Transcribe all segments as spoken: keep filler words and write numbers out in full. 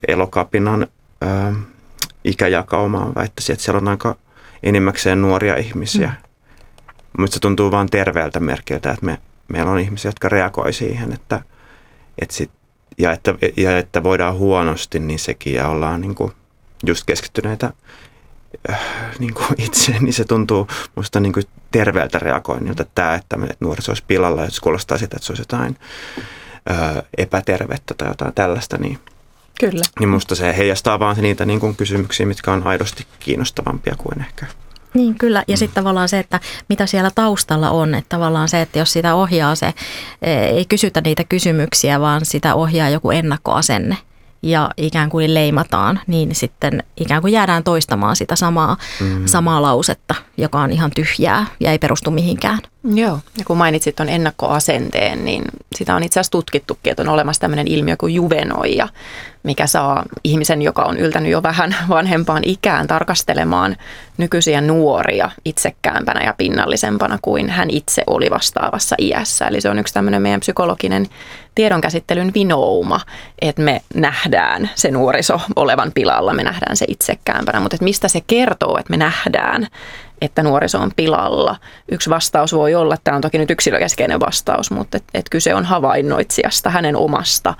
Elokapinan ö, ikäjakaumaan väittäisin, että siellä on aika enimmäkseen nuoria ihmisiä. Mm. Mutta se tuntuu vaan terveeltä merkiltä, että me, meillä on ihmisiä, jotka reagoi siihen, että, että sit, ja, että, ja että voidaan huonosti, niin sekin, ja ollaan niin kuin just keskittyneitä äh, niin kuin itseen, niin se tuntuu musta niin kuin terveeltä reagoinnilta, että tämä, että nuoriso olisi pilalla, jos kuulostaa sitä, että se olisi jotain ö, epätervettä tai jotain tällaista, niin, Kyllä. niin musta se heijastaa vaan se niitä niin kuin kysymyksiä, mitkä on aidosti kiinnostavampia kuin ehkä. Niin kyllä, ja sitten tavallaan se, että mitä siellä taustalla on, että tavallaan se, että jos sitä ohjaa se, ei kysytä niitä kysymyksiä, vaan sitä ohjaa joku ennakkoasenne ja ikään kuin leimataan, niin sitten ikään kuin jäädään toistamaan sitä samaa, mm. samaa lausetta, joka on ihan tyhjää ja ei perustu mihinkään. Joo, ja kun mainitsit tuon ennakkoasenteen, niin sitä on itse asiassa tutkittukin, että on olemassa tämmöinen ilmiö kuin juvenoija, mikä saa ihmisen, joka on yltänyt jo vähän vanhempaan ikään, tarkastelemaan nykyisiä nuoria itsekkäämpänä ja pinnallisempana kuin hän itse oli vastaavassa iässä. Eli se on yksi tämmöinen meidän psykologinen tiedonkäsittelyn vinouma, että me nähdään se nuoriso olevan pilalla, me nähdään se itsekkäämpänä, mutta että mistä se kertoo, että me nähdään, että nuoriso on pilalla. Yksi vastaus voi olla, tämä on toki nyt yksilökeskeinen vastaus, mutta et, et kyse on havainnoitsijasta, hänen omasta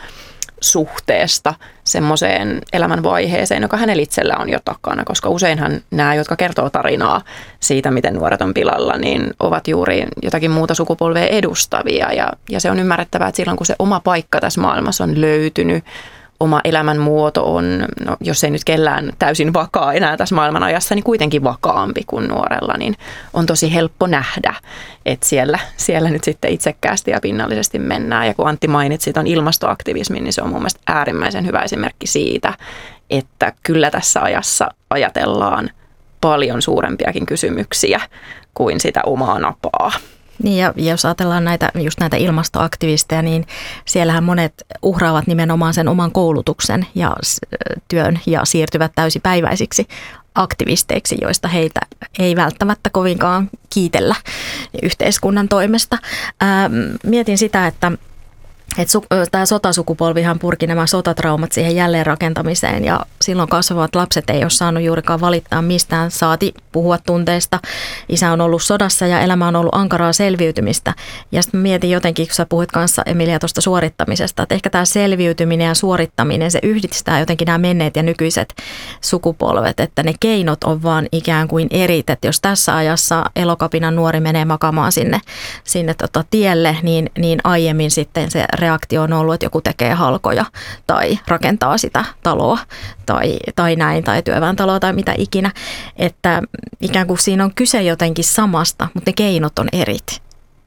suhteesta semmoiseen elämänvaiheeseen, joka hänellä itsellä on jo takana, koska useinhan nämä, jotka kertoo tarinaa siitä, miten nuoret on pilalla, niin ovat juuri jotakin muuta sukupolvea edustavia ja, ja se on ymmärrettävää, että silloin kun se oma paikka tässä maailmassa on löytynyt, oma elämänmuoto on, no, jos ei nyt kellään täysin vakaa enää tässä maailman ajassa, niin kuitenkin vakaampi kuin nuorella, niin on tosi helppo nähdä, että siellä, siellä nyt sitten itsekkäästi ja pinnallisesti mennään. Ja kun Antti mainitsi ton ilmastoaktivismin, niin se on mun mielestä äärimmäisen hyvä esimerkki siitä, että kyllä tässä ajassa ajatellaan paljon suurempiakin kysymyksiä kuin sitä omaa napaa. Niin ja jos ajatellaan näitä, just näitä ilmastoaktivisteja, niin siellähän monet uhraavat nimenomaan sen oman koulutuksen ja työn ja siirtyvät täysipäiväisiksi aktivisteiksi, joista heitä ei välttämättä kovinkaan kiitellä yhteiskunnan toimesta. Ää, mietin sitä, että Että tämä sotasukupolvihan purki nämä sotatraumat siihen jälleenrakentamiseen ja silloin kasvavat lapset ei ole saanut juurikaan valittaa mistään, saati puhua tunteista. Isä on ollut sodassa ja elämä on ollut ankaraa selviytymistä. Ja sitten mietin jotenkin, kun sä puhuit kanssa Emilia tuosta suorittamisesta, että ehkä tämä selviytyminen ja suorittaminen, se yhdistää jotenkin nämä menneet ja nykyiset sukupolvet, että ne keinot on vaan ikään kuin erit. Että jos tässä ajassa Elokapinan nuori menee makamaan sinne, sinne tota tielle, niin, niin aiemmin sitten se reaktio on ollut, että joku tekee halkoja tai rakentaa sitä taloa tai, tai näin, tai työväentaloa tai mitä ikinä. Että ikään kuin siinä on kyse jotenkin samasta, mutta ne keinot on erit.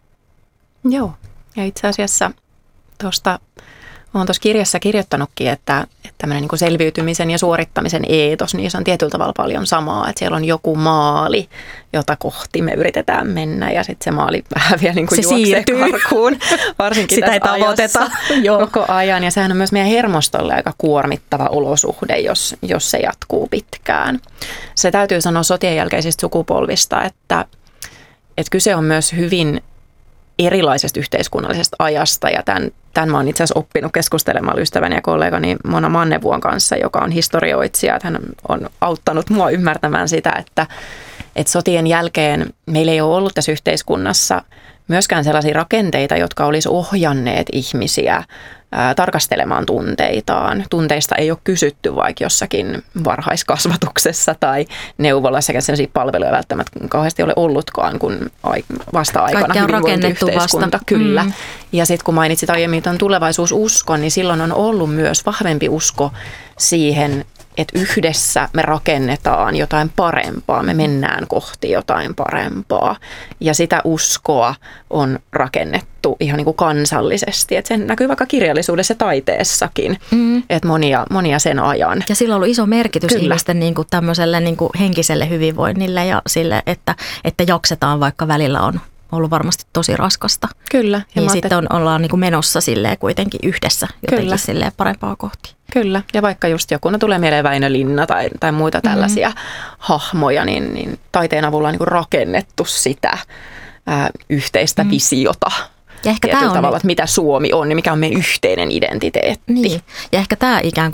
Joo, ja itse asiassa tuosta olen tuossa kirjassa kirjoittanutkin, että, että tämmöinen niin kuin selviytymisen ja suorittamisen eetos, niin se on tietyllä tavalla paljon samaa, että siellä on joku maali, jota kohti me yritetään mennä ja sitten se maali vähän vielä niin kuin se juoksee karkuun, varsinkin sitä tässä ei tavoiteta koko ajan. Ja sehän on myös meidän hermostolle aika kuormittava olosuhde, jos, jos se jatkuu pitkään. Se täytyy sanoa sotien jälkeisistä sukupolvista, että, että kyse on myös hyvin erilaisesta yhteiskunnallisesta ajasta ja tämän, tämän mä oon itse asiassa oppinut keskustelemaan ystäväni ja kollegani Mona Mannevuon kanssa, joka on historioitsija. Hän on auttanut mua ymmärtämään sitä, että, että sotien jälkeen meillä ei ole ollut tässä yhteiskunnassa myöskään sellaisia rakenteita, jotka olisi ohjanneet ihmisiä ää, tarkastelemaan tunteitaan. Tunteista ei ole kysytty vaikka jossakin varhaiskasvatuksessa tai neuvolassa, sekä sellaisia palveluja välttämättä kauheasti ole ollutkaan, kun vasta-aikana hyvinvointiyhteiskunta. Vasta. Kyllä. Mm. Ja sitten kun mainitsit aiemmin tuon tulevaisuususkon, niin silloin on ollut myös vahvempi usko siihen, että yhdessä me rakennetaan jotain parempaa, me mennään kohti jotain parempaa. Ja sitä uskoa on rakennettu ihan niin kuin kansallisesti. Että se näkyy vaikka kirjallisuudessa ja taiteessakin, mm. että monia, monia sen ajan. Ja sillä on ollut iso merkitys Kyllä. ihmisten niin kuin tämmöiselle niin kuin henkiselle hyvinvoinnille ja sille, että, että jaksetaan, vaikka välillä on ollut varmasti tosi raskasta. Kyllä. Ja niin sitten on, ollaan niin kuin menossa silleen kuitenkin yhdessä jotenkin Kyllä. silleen parempaa kohti. Kyllä. Ja vaikka just joku, no tulee mieleen Väinö Linna tai, tai muita tällaisia mm-hmm. hahmoja, niin, niin taiteen avulla on niin kuin rakennettu sitä ää, yhteistä mm-hmm. visiota. Ja ehkä tämä on tavalla, nyt... että mitä Suomi on, niin mikä on meidän yhteinen identiteetti. Niin. Ja ehkä tämä ikään kuin nyt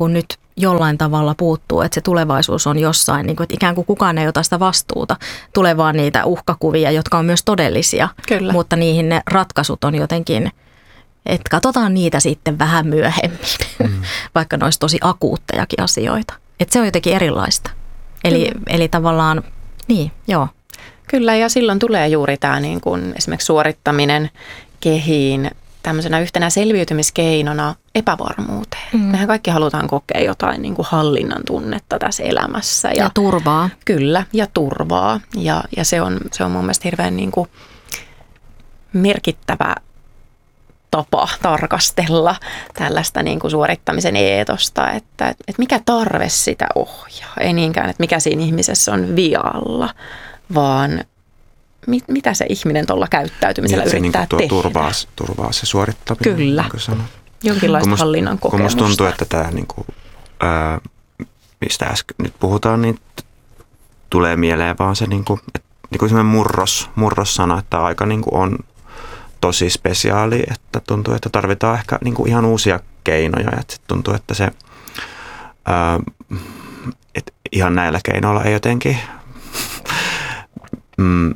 jollain tavalla puuttuu, että se tulevaisuus on jossain, niin kuin, että ikään kuin kukaan ei ota sitä vastuuta. Tulee vaan niitä uhkakuvia, jotka on myös todellisia, Kyllä. mutta niihin ne ratkaisut on jotenkin, että katsotaan niitä sitten vähän myöhemmin, mm. vaikka ne olisi tosi akuuttejakin asioita. Että se on jotenkin erilaista. Eli, eli tavallaan, niin, joo. Kyllä, ja silloin tulee juuri tämä niin kuin esimerkiksi suorittaminen kehiin tämmöisenä yhtenä selviytymiskeinona epävarmuuteen. Mm. Mehän kaikki halutaan kokea jotain niin kuin hallinnan tunnetta tässä elämässä. Ja, ja turvaa. Kyllä, ja turvaa. Ja, ja se, on, se on mun mielestä hirveän niin kuin merkittävä tapa tarkastella tällaista niin kuin suorittamisen eetosta, että, että mikä tarve sitä ohjaa. Ei niinkään, että mikä siinä ihmisessä on vialla, vaan mit, mitä se ihminen tuolla käyttäytymisellä niin, yrittää se, niin tehdä. Turvaa, turvaa se suorittaminen. Kyllä. Niin jonkinlaista musta, hallinnan kokemusta. Kun musta tuntuu, että tämä, niin kuin, ää, mistä äsken nyt puhutaan, niin tulee mieleen vaan se niin kuin, että, niin kuin semmoinen murros, murrossana, että aika niin kuin on tosi spesiaali, että tuntuu, että tarvitaan ehkä niin kuin ihan uusia keinoja. Että tuntuu, että se ää, että ihan näillä keinoilla ei jotenkin mm,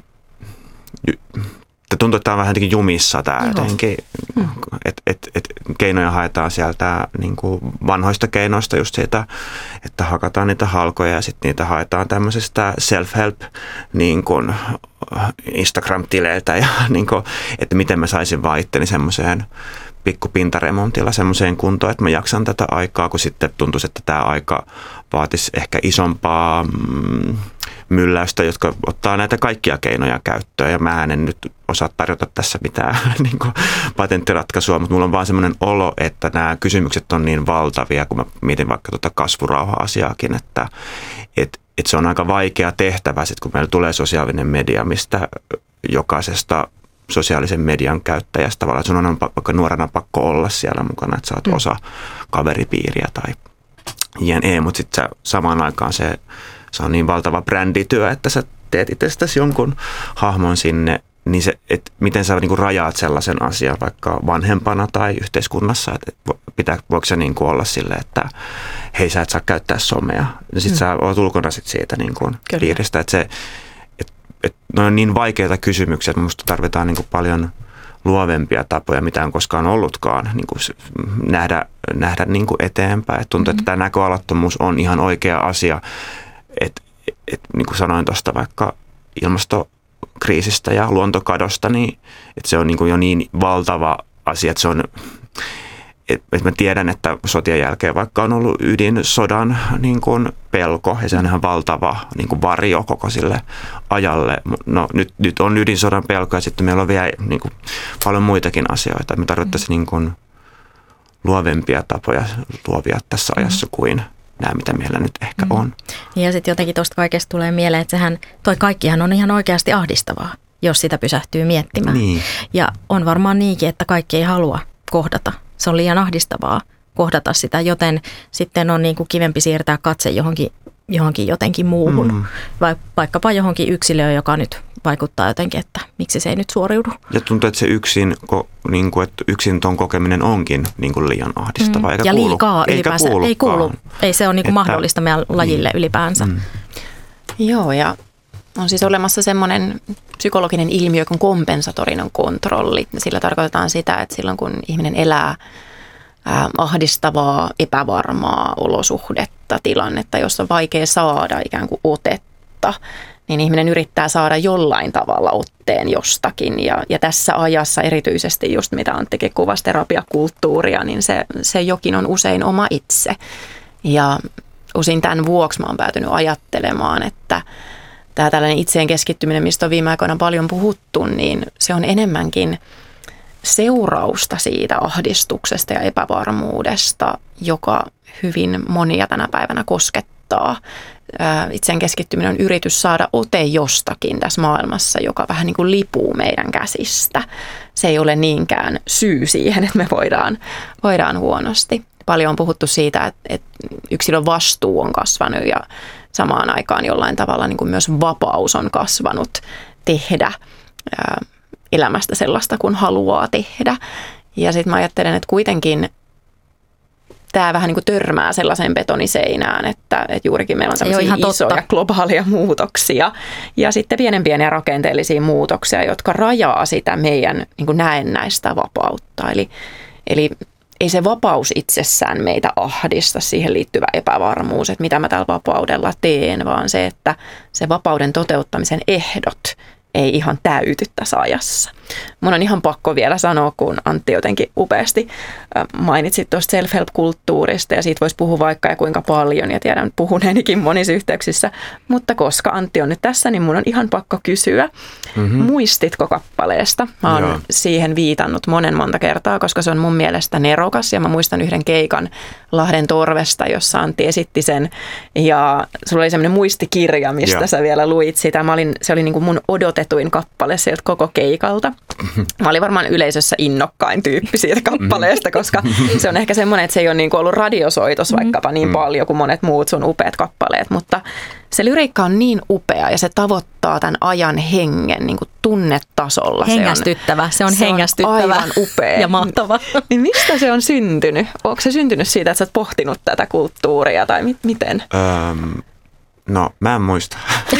tuntuu, että tämä on vähän jotenkin jumissa tämä jotenkin, mm. että et, et keinoja haetaan sieltä niin kuin vanhoista keinoista just siitä, että hakataan niitä halkoja ja sitten niitä haetaan tämmöisestä self-help niin kuin Instagram-tileiltä ja niin kuin, että miten mä saisin vaan itteni semmoiseen pikku pintaremontilla semmoiseen kuntoon, että mä jaksan tätä aikaa, kun sitten tuntuisi, että tämä aika vaatisi ehkä isompaa mm, mylläystä, jotka ottaa näitä kaikkia keinoja käyttöön. Ja mä en nyt osaa tarjota tässä mitään niin kuin patenttiratkaisua, mutta mulla on vaan semmoinen olo, että nämä kysymykset on niin valtavia, kun mä mietin vaikka tuota kasvurauha-asiaakin, että et, et se on aika vaikea tehtävä, sit kun meillä tulee sosiaalinen media, mistä jokaisesta sosiaalisen median käyttäjästä tavallaan, sun on vaikka nuorena pakko olla siellä mukana, että sä oot osa kaveripiiriä tai jne, mutta sitten samaan aikaan se, se on niin valtava brändityö, että sä teet itsestäsi jonkun hahmon sinne, niin se, että miten sä niinku rajaat sellaisen asian vaikka vanhempana tai yhteiskunnassa, että pitää, voiko se niinku olla silleen, että hei sä et saa käyttää somea, ja sit mm. sä oot ulkona sit siitä niinku piiristä, että se että ne on niin vaikeita kysymyksiä, että minusta tarvitaan niin kuin paljon luovempia tapoja, mitä on koskaan ollutkaan, niin kuin nähdä, nähdä niin kuin eteenpäin. Et tuntuu, mm-hmm. että tämä näköalattomuus on ihan oikea asia. Et, et, niin kuin sanoin tuosta vaikka ilmastokriisistä ja luontokadosta, niin että se on niin kuin jo niin valtava asia, että se on... Että mä tiedän, että sotien jälkeen vaikka on ollut ydinsodan niin kuin pelko, ja se on ihan valtava niin kuin varjo koko sille ajalle. No nyt, nyt on ydinsodan pelko, ja sitten meillä on vielä niin kuin paljon muitakin asioita. Me tarvittaisiin niin kuin luovempia tapoja luovia tässä ajassa kuin nämä, mitä meillä nyt ehkä on. Ja sitten jotenkin tuosta kaikesta tulee mieleen, että sehän, toi kaikkihan on ihan oikeasti ahdistavaa, jos sitä pysähtyy miettimään. Niin. Ja on varmaan niinkin, että kaikki ei halua kohdata. Se on liian ahdistavaa kohdata sitä, joten sitten on niin kuin kivempi siirtää katse johonkin, johonkin jotenkin muuhun. Mm. Vai, vaikkapa johonkin yksilöön, joka nyt vaikuttaa jotenkin, että miksi se ei nyt suoriudu. Ja tuntuu, että se yksin, niin kuin, että yksin ton kokeminen onkin niin kuin liian ahdistavaa. Eikä ja kuulu, liikaa ylipäänsä. Ei kuulu. Ei se ole niin kuin että, mahdollista meidän lajille niin, ylipäänsä. Mm. Joo, ja on siis olemassa semmoinen psykologinen ilmiö kuin kompensatorinen kontrolli. Sillä tarkoitetaan sitä, että silloin kun ihminen elää ää, ahdistavaa, epävarmaa olosuhdetta, tilannetta, jossa on vaikea saada ikään kuin otetta, niin ihminen yrittää saada jollain tavalla otteen jostakin. Ja, ja tässä ajassa erityisesti just mitä Anttikin kuvasi terapiakulttuuria, niin se, se jokin on usein oma itse. Ja usein tämän vuoksi mä oon päätynyt ajattelemaan, että tämä tällainen itseen keskittyminen, mistä on viime aikoina paljon puhuttu, niin se on enemmänkin seurausta siitä ahdistuksesta ja epävarmuudesta, joka hyvin monia tänä päivänä koskettaa. Itseen keskittyminen on yritys saada ote jostakin tässä maailmassa, joka vähän niin kuin lipuu meidän käsistä. Se ei ole niinkään syy siihen, että me voidaan, voidaan huonosti. Paljon on puhuttu siitä, että, että yksilön vastuu on kasvanut ja samaan aikaan jollain tavalla niin kuin myös vapaus on kasvanut tehdä ää, elämästä sellaista, kun haluaa tehdä. Ja sitten mä ajattelen, että kuitenkin tämä vähän niin kuin törmää sellaiseen betoniseinään, että, että juurikin meillä on tämmöisiä isoja totta. globaaleja muutoksia ja sitten pienen pieniä rakenteellisia muutoksia, jotka rajaa sitä meidän niin kuin näennäistä vapautta. Eli, eli ei se vapaus itsessään meitä ahdista, siihen liittyvä epävarmuus, että mitä mä tällä vapaudella teen, vaan se, että se vapauden toteuttamisen ehdot ei ihan täyty tässä ajassa. Mun on ihan pakko vielä sanoa, kun Antti jotenkin upeasti mainitsit tuosta self-help-kulttuurista ja siitä voisi puhua vaikka ja kuinka paljon ja tiedän puhuneenikin monissa yhteyksissä, mutta koska Antti on nyt tässä, niin mun on ihan pakko kysyä, mm-hmm. muistitko kappaleesta? Mä oon Joo. siihen viitannut monen monta kertaa, koska se on mun mielestä nerokas ja mä muistan yhden keikan Lahden Torvesta, jossa Antti esitti sen ja sulla oli semmoinen muistikirja, mistä Joo. sä vielä luit sitä. Mä olin, se oli niin kuin mun odotetuin kappale sieltä koko keikalta. Mä olin varmaan yleisössä innokkain tyyppi siitä kappaleesta, koska se on ehkä semmoinen, että se ei ole niin kuin ollut radiosoitos vaikkapa niin paljon kuin monet muut sun upeat kappaleet, mutta se lyriikka on niin upea ja se tavoittaa tämän ajan hengen niin kuin tunnetasolla. Hengästyttävä, se on, se on hengästyttävä aivan upea. Ja mahtava. Niin mistä se on syntynyt? Onko se syntynyt siitä, että sä oot pohtinut tätä kulttuuria tai mi- miten? Öm, no, mä en muista.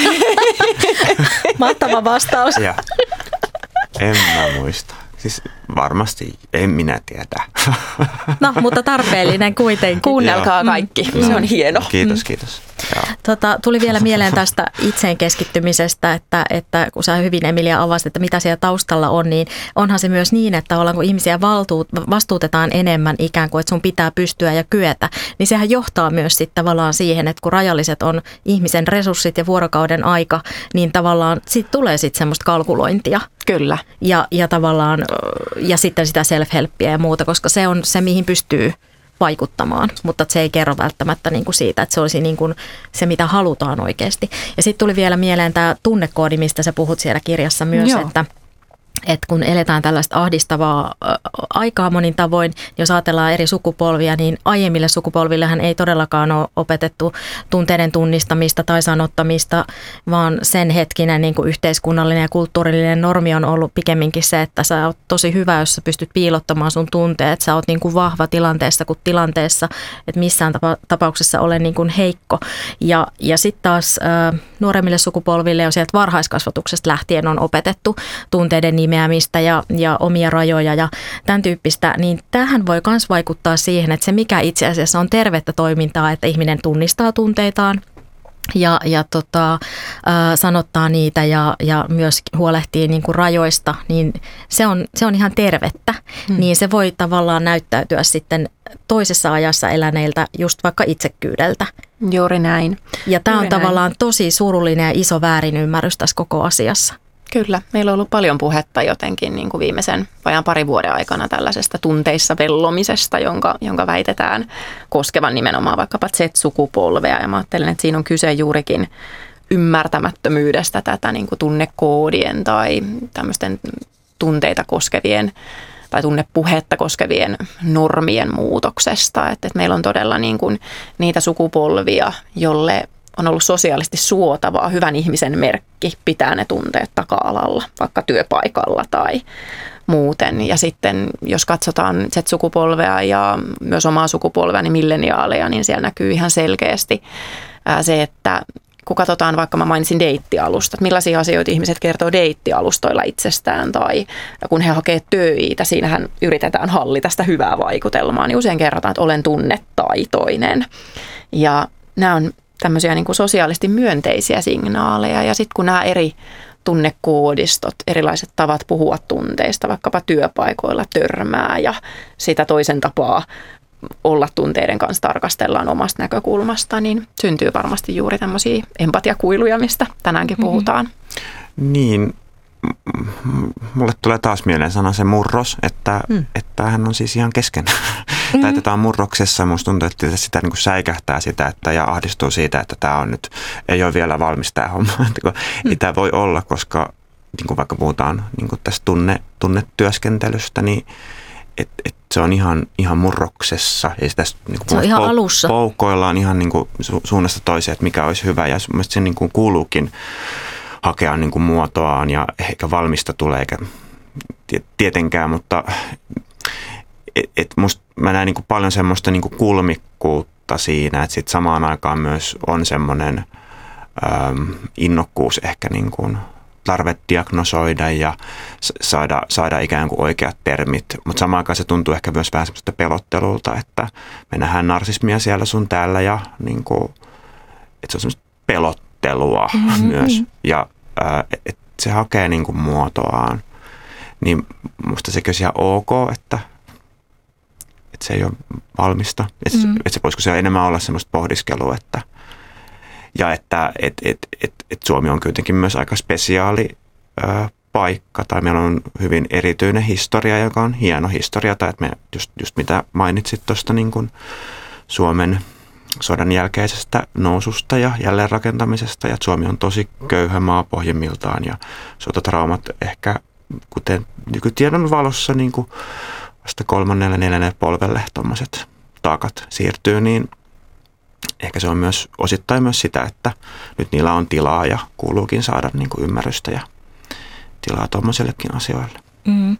Mahtava vastaus. Ja. En mä muista. Siis varmasti en minä tiedä. No, mutta tarpeellinen kuitenkin. Kuunnelkaa kaikki. Mm. Se on hieno. Kiitos, kiitos. Tota, tuli vielä mieleen tästä itseen keskittymisestä, että, että kun sä hyvin Emilia avasit, että mitä siellä taustalla on, niin onhan se myös niin, että ollaan kun ihmisiä valtuut, vastuutetaan enemmän ikään kuin, että sun pitää pystyä ja kyetä, niin sehän johtaa myös sitten tavallaan siihen, että kun rajalliset on ihmisen resurssit ja vuorokauden aika, niin tavallaan siitä tulee sitten semmoista kalkulointia. Kyllä. Ja, ja tavallaan, ja sitten sitä self-helppiä ja muuta, koska se on se, mihin pystyy vaikuttamaan, mutta se ei kerro välttämättä niin kuin siitä, että se olisi niin kuin se, mitä halutaan oikeasti. Ja sitten tuli vielä mieleen tämä tunnekoodi, mistä sä puhut siellä kirjassa myös, Joo. että että kun eletään tällaista ahdistavaa aikaa monin tavoin, jos ajatellaan eri sukupolvia, niin aiemmille sukupolvillehän ei todellakaan ole opetettu tunteiden tunnistamista tai sanottamista, vaan sen hetkinen niin kuin yhteiskunnallinen ja kulttuurillinen normi on ollut pikemminkin se, että sä oot tosi hyvä, jos sä pystyt piilottamaan sun tunteet, sä oot niin kuin vahva tilanteessa kuin tilanteessa, että missään tapa- tapauksessa ole niin kuin heikko. Ja, ja sitten taas äh, nuoremmille sukupolville jo sieltä varhaiskasvatuksesta lähtien on opetettu tunteiden nimeämistä ja, ja omia rajoja ja tämän tyyppistä, niin tämähän voi myös vaikuttaa siihen, että se mikä itse asiassa on tervettä toimintaa, että ihminen tunnistaa tunteitaan ja, ja tota, äh, sanottaa niitä ja, ja myös huolehtii niin kuin rajoista, niin se on, se on ihan tervettä. Hmm. Niin se voi tavallaan näyttäytyä sitten toisessa ajassa eläneiltä just vaikka itsekkyydeltä. Juuri näin. Ja tämä on Juuri tavallaan näin. Tosi surullinen ja iso väärinymmärrys tässä koko asiassa. Kyllä. Meillä on ollut paljon puhetta jotenkin niin kuin viimeisen vajaan parin vuoden aikana tällaisesta tunteissa vellomisesta, jonka, jonka väitetään koskevan nimenomaan vaikkapa Z-sukupolvea. Ja mä ajattelen, että siinä on kyse juurikin ymmärtämättömyydestä tätä niin kuin tunnekoodien tai tämmöisten tunteita koskevien tai tunnepuhetta koskevien normien muutoksesta. Että, että meillä on todella niin kuin niitä sukupolvia, jolle on ollut sosiaalisesti suotavaa, hyvän ihmisen merkki pitää ne tunteet taka-alalla, vaikka työpaikalla tai muuten. Ja sitten jos katsotaan Z-sukupolvea ja myös omaa sukupolvea, niin milleniaaleja, niin siellä näkyy ihan selkeästi se, että kun katsotaan, vaikka mä mainitsin deittialustat, millaisia asioita ihmiset kertoo deittialustoilla itsestään tai kun he hakee töitä, siinähän yritetään hallita sitä hyvää vaikutelmaa, niin usein kerrotaan, että olen tunnetaitoinen. Ja nämä on tämmöisiä niin kuin sosiaalisesti myönteisiä signaaleja ja sitten kun nämä eri tunnekoodistot, erilaiset tavat puhua tunteista, vaikkapa työpaikoilla törmää ja sitä toisen tapaa olla tunteiden kanssa tarkastellaan omasta näkökulmasta, niin syntyy varmasti juuri tämmöisiä empatiakuiluja, mistä tänäänkin puhutaan. Mm-hmm. Niin, mulle tulee taas mieleen sana se murros, että mm. että hän on siis ihan kesken. Mm-hmm. Tai että tämä on murroksessa, musta tuntuu, että sitä niin kuin säikähtää sitä että, ja ahdistuu siitä, että tämä on nyt, ei ole vielä valmis tämä homma. Mm. Ei tämä voi olla, koska niin kuin vaikka puhutaan niin kuin tästä tunne, tunnetyöskentelystä, niin et, et se on ihan, ihan murroksessa. Ja sitä, niin kuin se on ihan pou, alussa. Poukkoillaan ihan niin kuin su, suunnasta toiseen, että mikä olisi hyvä. Ja mielestäni se niin kuin kuuluukin hakea niin kuin muotoaan ja eikä valmista tule eikä tietenkään, mutta et, et musta mä näen niin kuin paljon semmoista niin kuin kulmikkuutta siinä, että sitten samaan aikaan myös on semmoinen äm, innokkuus ehkä niin kuin tarve diagnosoida ja saada, saada ikään kuin oikeat termit, mutta samaan aikaan se tuntuu ehkä myös vähän semmoista pelottelulta, että me nähdään narsismia siellä sun täällä ja niin kuin, että se on semmoista pelottelua mm-hmm. myös ja ää, että se hakee niin kuin muotoaan, niin musta sekin olisi ihan ok, että, että se ei ole valmista, että, mm-hmm. että se voisiko se enemmän olla semmoista pohdiskelua, että ja että et, et, et, et Suomi on kuitenkin myös aika spesiaali ää, paikka, tai meillä on hyvin erityinen historia, joka on hieno historia, tai että me just, just mitä mainitsit tuosta niin kuin Suomen sodan jälkeisestä noususta ja jälleenrakentamisesta, ja että Suomi on tosi köyhä maa pohjimmiltaan, ja sotatraumat ehkä, kuten nykytiedon valossa, niin kuin vasta kolmannelle, neljännelle polvelle tuommoiset taakat siirtyy, niin ehkä se on myös osittain myös sitä, että nyt niillä on tilaa ja kuuluukin saada niin kuin ymmärrystä ja tilaa tuommoisellekin asioille. Mm.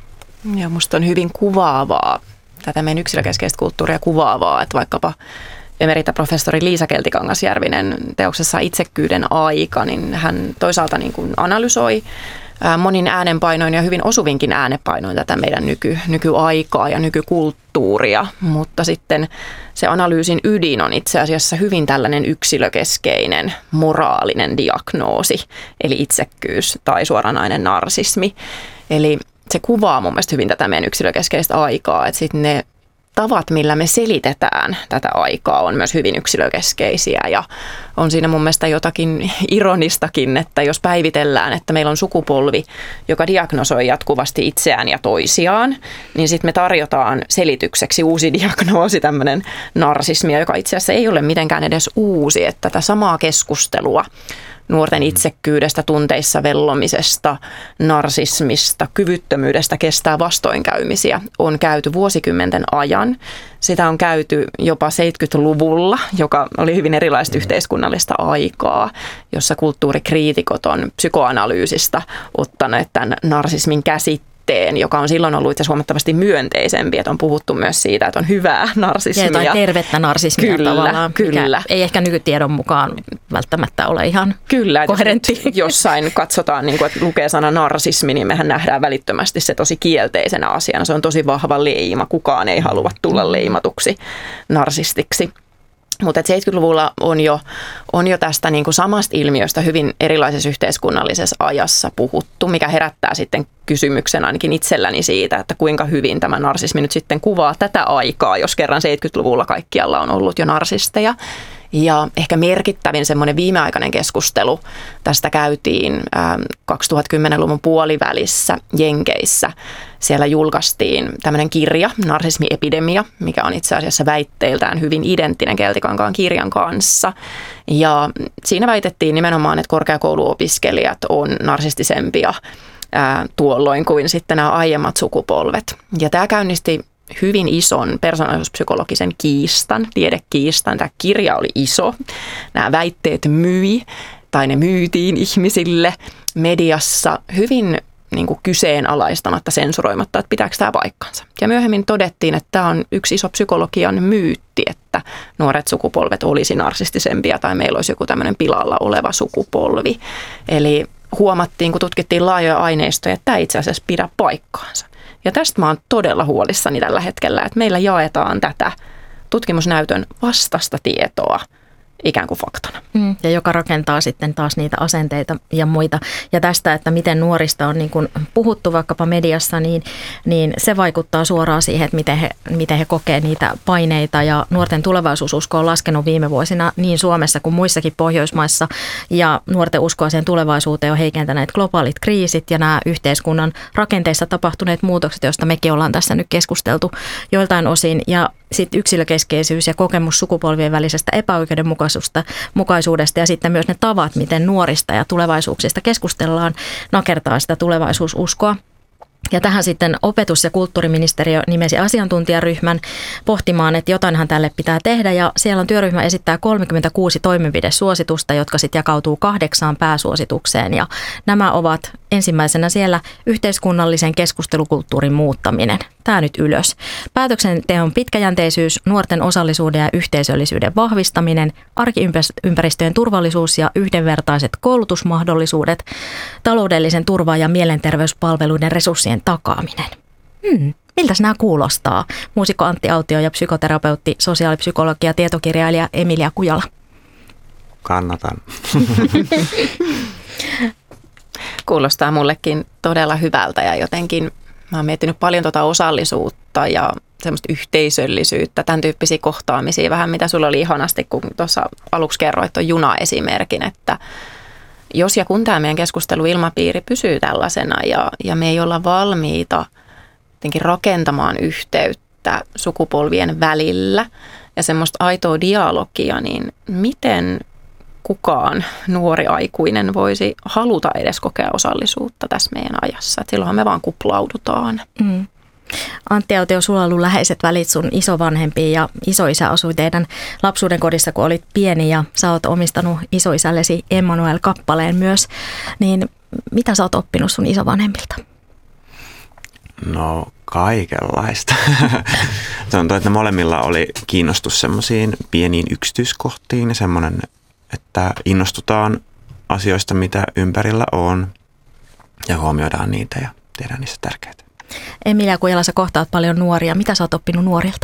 Ja musta on hyvin kuvaavaa, tätä meidän yksilökeskeistä kulttuuria kuvaavaa, että vaikkapa emeritaprofessori Liisa Keltikangasjärvinen teoksessa Itsekkyyden aika, niin hän toisaalta niin kuin analysoi monin äänenpainoin ja hyvin osuvinkin äänenpainoin tätä meidän nyky, nykyaikaa ja nykykulttuuria, mutta sitten se analyysin ydin on itse asiassa hyvin tällainen yksilökeskeinen moraalinen diagnoosi, eli itsekkyys tai suoranainen narsismi. Eli se kuvaa mun mielestä hyvin tätä meidän yksilökeskeistä aikaa, että sitten ne tavat, millä me selitetään tätä aikaa, on myös hyvin yksilökeskeisiä ja on siinä mun mielestä jotakin ironistakin, että jos päivitellään, että meillä on sukupolvi, joka diagnosoi jatkuvasti itseään ja toisiaan, niin sitten me tarjotaan selitykseksi uusi diagnoosi, tämmöinen narsismia, joka itse asiassa ei ole mitenkään edes uusi, että tätä samaa keskustelua nuorten itsekkyydestä, tunteissa vellomisesta, narsismista, kyvyttömyydestä kestää vastoinkäymisiä on käyty vuosikymmenten ajan. Sitä on käyty jopa seitsemänkymmentäluvulla, joka oli hyvin erilaista yhteiskunnallista aikaa, jossa kulttuurikriitikot on psykoanalyysistä ottaneet tämän narsismin käsitteen, joka on silloin ollut itse asiassa huomattavasti myönteisempi, että on puhuttu myös siitä, että on hyvää narsismia. Ja jotain tervettä narsismia kyllä, tavallaan, kyllä. Ei ehkä nykytiedon mukaan välttämättä ole ihan kyllä, koherentti. Jossain katsotaan, niin kuin, että lukee sana narsismi, niin mehän nähdään välittömästi se tosi kielteisenä asiana. Se on tosi vahva leima. Kukaan ei halua tulla leimatuksi narsistiksi. Mutta seitsemänkymmentäluvulla on jo, on jo tästä niin kuin samasta ilmiöstä hyvin erilaisessa yhteiskunnallisessa ajassa puhuttu, mikä herättää sitten kysymyksen ainakin itselläni siitä, että kuinka hyvin tämä narsismi nyt sitten kuvaa tätä aikaa, jos kerran seitsemänkymmentäluvulla kaikkialla on ollut jo narsisteja. Ja ehkä merkittävin semmoinen viimeaikainen keskustelu tästä käytiin kaksituhattakymmenluvun puolivälissä Jenkeissä. Siellä julkaistiin tämmöinen kirja, Narsismiepidemia, mikä on itse asiassa väitteiltään hyvin identtinen Keltikankaan kirjan kanssa. Ja siinä väitettiin nimenomaan, että korkeakouluopiskelijat on narsistisempia tuolloin kuin sitten nämä aiemmat sukupolvet. Ja tämä käynnisti hyvin ison persoonallisuuspsykologisen kiistan, tiedekiistan. Tämä kirja oli iso. Nämä väitteet myi tai ne myytiin ihmisille mediassa hyvin niin kuin kyseenalaistamatta, sensuroimatta, että pitääkö tämä paikkansa. Ja myöhemmin todettiin, että tämä on yksi iso psykologian myytti, että nuoret sukupolvet olisi narsistisempia tai meillä olisi joku tämmöinen pilalla oleva sukupolvi. Eli huomattiin, kun tutkittiin laajoja aineistoja, että tämä itse asiassa pidä paikkaansa. Ja tästä mä oon todella huolissani tällä hetkellä, että meillä jaetaan tätä tutkimusnäytön vastaista tietoa ikään kuin faktana. Mm, ja joka rakentaa sitten taas niitä asenteita ja muita. Ja tästä, että miten nuorista on niin kuin puhuttu vaikkapa mediassa, niin, niin se vaikuttaa suoraan siihen, että miten he, miten he kokee niitä paineita. Ja nuorten tulevaisuususko on laskenut viime vuosina niin Suomessa kuin muissakin Pohjoismaissa. Ja nuorten uskoa siihen tulevaisuuteen on heikentäneet globaalit kriisit ja nämä yhteiskunnan rakenteissa tapahtuneet muutokset, joista mekin ollaan tässä nyt keskusteltu joiltain osin. Ja sitten yksilökeskeisyys ja kokemus sukupolvien välisestä epäoikeudenmukaisuudesta ja sitten myös ne tavat, miten nuorista ja tulevaisuuksista keskustellaan, nakertaa sitä tulevaisuususkoa. Ja tähän sitten opetus- ja kulttuuriministeriö nimesi asiantuntijaryhmän pohtimaan, että jotainhan tälle pitää tehdä. Ja siellä on työryhmä esittää kolmekymmentäkuusi toimenpidesuositusta, jotka sitten jakautuu kahdeksaan pääsuositukseen. Ja nämä ovat ensimmäisenä siellä yhteiskunnallisen keskustelukulttuurin muuttaminen. tämä nyt ylös. Päätöksenteon pitkäjänteisyys, nuorten osallisuuden ja yhteisöllisyyden vahvistaminen, arkiympäristöjen turvallisuus ja yhdenvertaiset koulutusmahdollisuudet, taloudellisen turva- ja mielenterveyspalveluiden resurssien takaaminen. Hmm. Miltä nämä kuulostaa? Muusikko Antti Autio ja psykoterapeutti, sosiaalipsykologi ja tietokirjailija Emilia Kujala. Kannatan. Kuulostaa mullekin todella hyvältä ja jotenkin mä oon miettinyt paljon tuota osallisuutta ja semmoista yhteisöllisyyttä, tämän tyyppisiä kohtaamisia, vähän mitä sulla oli ihanasti, kun tuossa aluksi kerroit tuon juna-esimerkin, että jos ja kun tämä meidän keskusteluilmapiiri pysyy tällaisena ja, ja me ei olla valmiita jotenkin rakentamaan yhteyttä sukupolvien välillä ja semmoista aitoa dialogia, niin miten kukaan nuori aikuinen voisi haluta edes kokea osallisuutta tässä meidän ajassa? Et silloinhan me vaan kuplaudutaan. Mm. Antti Autio, sulla on ollut läheiset välit sun isovanhempiin ja isoisä asui teidän lapsuuden kodissa, kun olit pieni ja sä oot omistanut isoisällesi Emmanuel-kappaleen myös. Niin mitä sä oot oppinut sun isovanhemmilta? No kaikenlaista. Tuntuu, että molemmilla oli kiinnostus semmoisiin pieniin yksityiskohtiin ja semmoinen, että innostutaan asioista, mitä ympärillä on ja huomioidaan niitä ja tehdään niistä tärkeitä. Emilia Kujala, sä kohtaat paljon nuoria. Mitä sä oot oppinut nuorilta?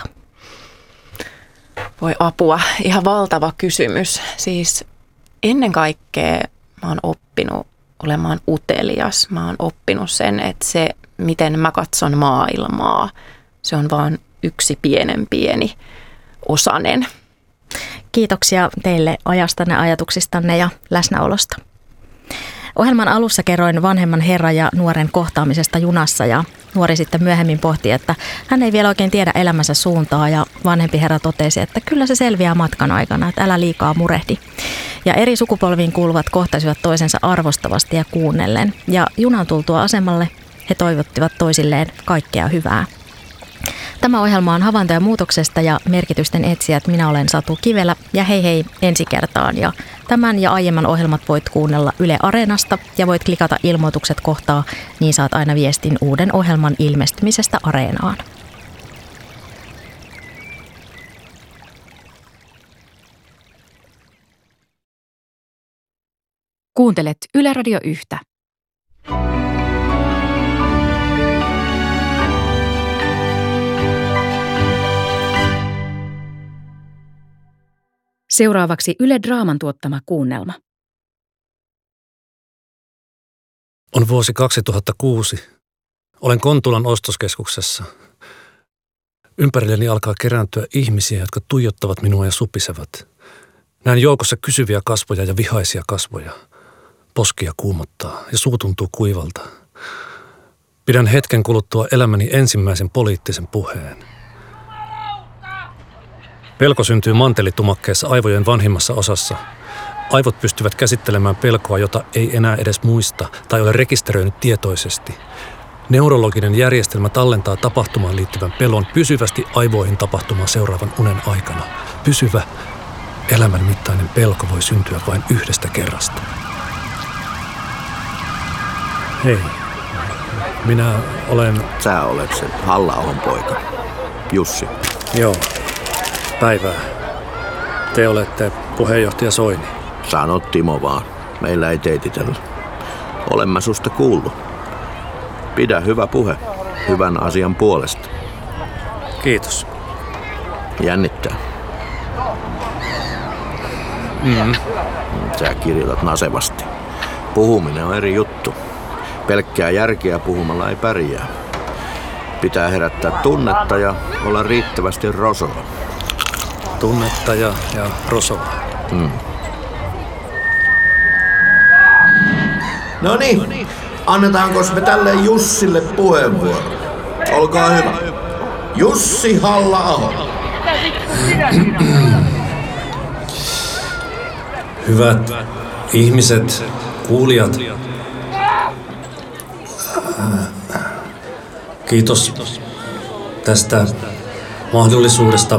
Voi apua. Ihan valtava kysymys. Siis ennen kaikkea mä oon oppinut olemaan utelias. Mä oon oppinut sen, että se, miten mä katson maailmaa, se on vaan yksi pienen pieni osanen. Kiitoksia teille ajastanne, ajatuksistanne ja läsnäolosta. Ohjelman alussa kerroin vanhemman herran ja nuoren kohtaamisesta junassa ja nuori sitten myöhemmin pohti, että hän ei vielä oikein tiedä elämänsä suuntaa ja vanhempi herra totesi, että kyllä se selviää matkan aikana, että älä liikaa murehdi. Ja eri sukupolviin kuuluvat kohtasivat toisensa arvostavasti ja kuunnellen ja junan tultua asemalle he toivottivat toisilleen kaikkea hyvää. Tämä ohjelma on havaintoja muutoksesta ja merkitysten etsijät. Minä olen Satu Kivelä ja hei hei ensi kertaan. Ja tämän ja aiemman ohjelmat voit kuunnella Yle Areenasta ja voit klikata ilmoitukset kohtaa, niin saat aina viestin uuden ohjelman ilmestymisestä Areenaan. Kuuntelet Yle Radio Yhtä. Seuraavaksi Yle Draaman tuottama kuunnelma. On vuosi kaksituhattakuusi. Olen Kontulan ostoskeskuksessa. Ympärilleni alkaa kerääntyä ihmisiä, jotka tuijottavat minua ja supisevat. Näen joukossa kysyviä kasvoja ja vihaisia kasvoja. Poskia kuumottaa ja suu tuntuu kuivalta. Pidän hetken kuluttua elämäni ensimmäisen poliittisen puheen. Pelko syntyy mantelitumakkeessa aivojen vanhimmassa osassa. Aivot pystyvät käsittelemään pelkoa, jota ei enää edes muista tai ole rekisteröinyt tietoisesti. Neurologinen järjestelmä tallentaa tapahtumaan liittyvän pelon pysyvästi aivoihin tapahtumaan seuraavan unen aikana. Pysyvä, elämän mittainen pelko voi syntyä vain yhdestä kerrasta. Hei, minä olen... Sä olet sen Halla-ahon poika, Jussi. Joo. Päivää. Te olette puheenjohtaja Soini. Sano Timo vaan. Meillä ei teititellä. Olen mä susta kuullut. Pidä hyvä puhe. Hyvän asian puolesta. Kiitos. Jännittää. Mm. Sä kirjoitat nasevasti. Puhuminen on eri juttu. Pelkkää järkeä puhumalla ei pärjää. Pitää herättää tunnetta ja olla riittävästi rosoa. Tunnetta ja, ja rosoa. Mm. No niin, annetaanko me tälle Jussille puheenvuoro? Olkaa hyvä. Jussi Halla-aho. Hyvät ihmiset, kuulijat. Kiitos tästä mahdollisuudesta.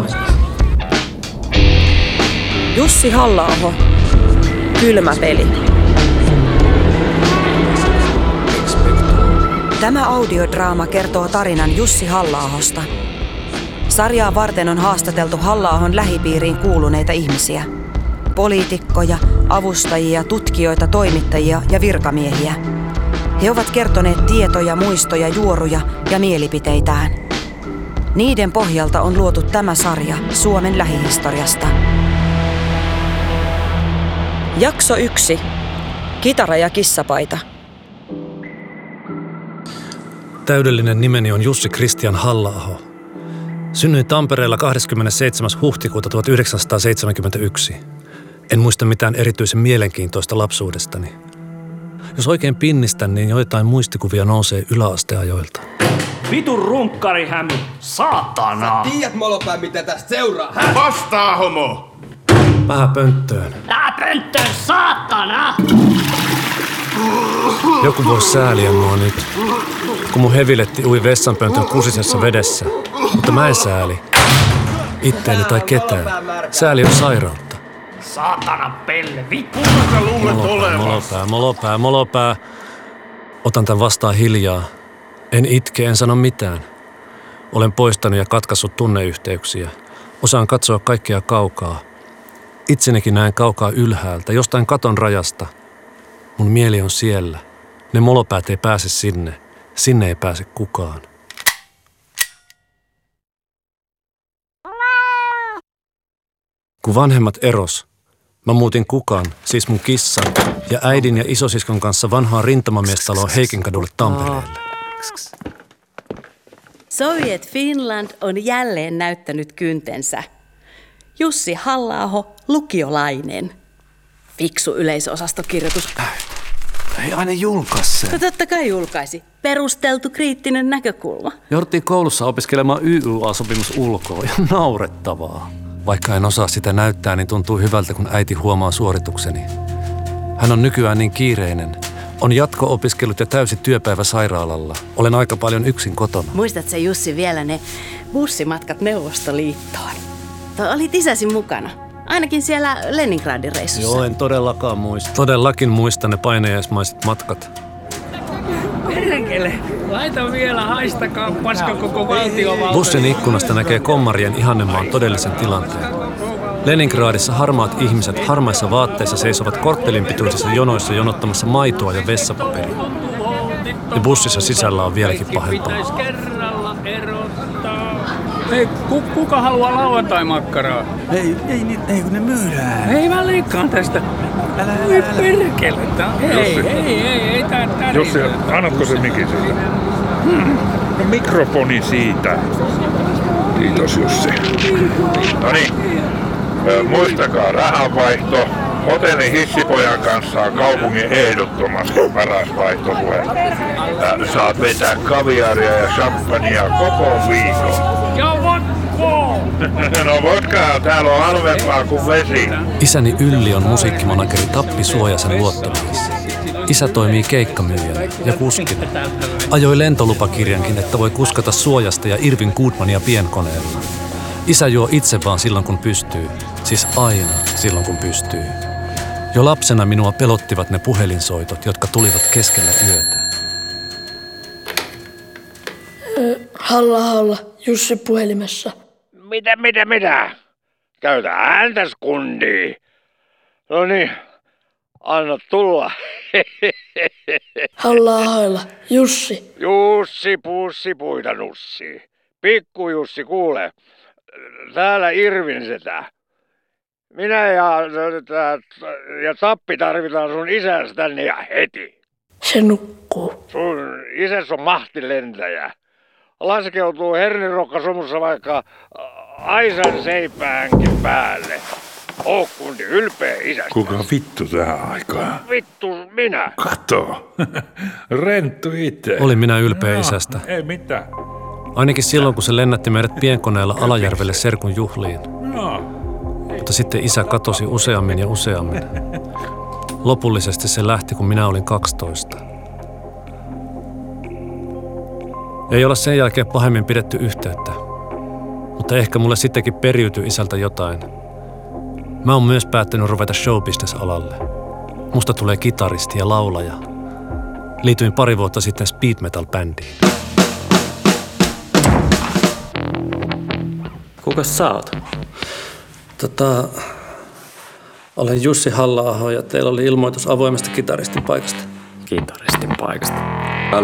Jussi Halla-aho. Kylmä peli. Tämä audiodraama kertoo tarinan Jussi Halla-ahosta. Sarjaa varten on haastateltu Halla-ahon lähipiiriin kuuluneita ihmisiä. Poliitikkoja, avustajia, tutkijoita, toimittajia ja virkamiehiä. He ovat kertoneet tietoja, muistoja, juoruja ja mielipiteitään. Niiden pohjalta on luotu tämä sarja Suomen lähihistoriasta. Jakso yksi. Kitara ja kissapaita. Täydellinen nimeni on Jussi Kristian Halla-aho. Synnyin Tampereella kahdeskymmenesseitsemäs huhtikuuta tuhatyhdeksänsataaseitsemänkymmentäyksi. En muista mitään erityisen mielenkiintoista lapsuudestani. Jos oikein pinnistän, niin joitain muistikuvia nousee yläasteajoilta. Vitun runkkari hämy, saatana! Sä tiedät, molopää, mitä tästä seuraa? Hä? Vastaa, homo! Vähän pönttöön. Tää pönttöön, saatana! Joku voi sääliä mua nyt, kun mun heviletti ui vessanpöntön kusisessa vedessä. Mutta mä en sääli itteeni tai ketään. Sääli on sairautta. Saatana pelle, vittu! Molopää, molopää, molopää, molopää. Otan tän vastaan hiljaa. En itke, en sano mitään. Olen poistanut ja katkaissut tunneyhteyksiä. Osaan katsoa kaikkea kaukaa. Itsenikin näen kaukaa ylhäältä, jostain katon rajasta. Mun mieli on siellä. Ne molopäät ei pääse sinne. Sinne ei pääse kukaan. Kun vanhemmat eros, mä muutin Kukan, siis mun kissan, ja äidin ja isosiskon kanssa vanhaan rintamamiestaloon Heikinkadulle Tampereelle. Soviet Finland on jälleen näyttänyt kyntensä. Jussi Halla-aho, lukiolainen. Fiksu yleisosastokirjoitus. Ei aina julkaise. No totta kai julkaisi. Perusteltu kriittinen näkökulma. Jouduttiin koulussa opiskelemaan Y Y A-sopimus ulkoa ja naurettavaa. Vaikka en osaa sitä näyttää, niin tuntuu hyvältä, kun äiti huomaa suoritukseni. Hän on nykyään niin kiireinen. On jatko-opiskellut ja täysi työpäivä sairaalalla. Olen aika paljon yksin kotona. Muistatko Jussi vielä ne bussimatkat Neuvostoliittoon? Tai olit isäsi mukana. Ainakin siellä Leningradin reissussa. Joo, en todellakaan muista. Todellakin muistan ne painajaismaiset matkat. Perkele, laita vielä, haistakaa paska koko valtiovalta. Bussin ikkunasta näkee kommarien ihannemaan todellisen tilanteen. Leningradissa harmaat ihmiset harmaissa vaatteissa seisovat korttelin pituisissa jonoissa jonottamassa maitoa ja vessapaperia. Ja bussissa sisällä on vieläkin pahempaa. Hei, ku, kuka haluaa lauantai-makkaraa? Ei, ei, ei kun ne myydään. Hei, mä leikkaan tästä. Älä, älä, Oi älä. perkele. Hei, hei, hei, ei tää tärkeää. Jussi, annatko se mikin siitä? Hmm. No mikrofoni siitä. Kiitos Jussi. No niin, muistakaa rahanvaihto. Hotellin hissipojan kanssa on kaupungin ehdottomasti paras vaihtopuhe. Saat vetää kaviaria ja champagnea koko viikon. Ja vodkaa! No vodkaa täällä on halvempaa kuin vesi. Isäni Ylli on musiikkimanageri Tappi Suojasen luottoliis. Isä toimii keikkamyyjänä ja kuskina. Ajoi lentolupakirjankin, että voi kuskata Suojasta ja Irvin Goodmania pienkoneella. Isä juo itse vaan silloin kun pystyy, siis aina silloin kun pystyy. Jo lapsena minua pelottivat ne puhelinsoitot, jotka tulivat keskellä yötä. Halla-aholla, Jussi puhelimessa. Mitä, mitä, mitä? Käytä ääntäs kundi. No niin, anna tulla. Halla-aholla, Jussi. Jussi, pussi, puita, nussi. Pikku Jussi, kuule. Täällä Irvin setä. Minä ja, ja Tappi tarvitaan sun isäsi tänne ja heti. Se nukkuu. Sun isäs on mahtilentäjä. Laskeutuu hernirokkasomussa vaikka Aisan seipäänkin päälle. Oo kundi ylpeä isästä. Kuka vittu tähän aikaan? Vittu minä. Kato. Renttu itse. Olin minä ylpeä isästä. Ei mitään. Ainakin silloin, kun se lennätti meidät pienkoneella Alajärvelle serkun juhliin. No. Mutta sitten isä katosi useammin ja useammin. Lopullisesti se lähti, kun minä olin kaksitoista. Ei olla sen jälkeen pahemmin pidetty yhteyttä. Mutta ehkä mulle sittenkin periytyi isältä jotain. Mä oon myös päättänyt ruveta showbusiness-alalle. Musta tulee kitaristi ja laulaja. Liityin pari vuotta sitten speed metal-bändiin. Kukas sä oot? Tota, olen Jussi Halla-aho ja teillä oli ilmoitus avoimesta kitaristin paikasta. Kitaristin paikasta?